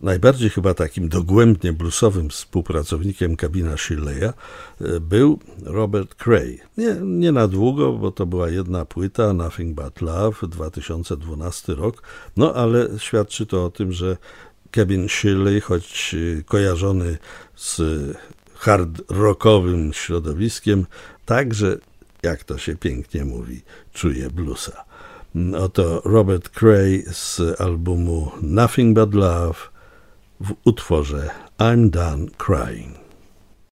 najbardziej chyba takim dogłębnie bluesowym współpracownikiem Kevina Shirleya był Robert Cray. Nie na długo, bo to była jedna płyta, Nothing But Love, 2012 rok, no ale świadczy to o tym, że Kevin Shirley, choć kojarzony z hard rockowym środowiskiem, także, jak to się pięknie mówi, czuje bluesa. Oto Robert Cray z albumu Nothing But Love w utworze I'm Done Crying.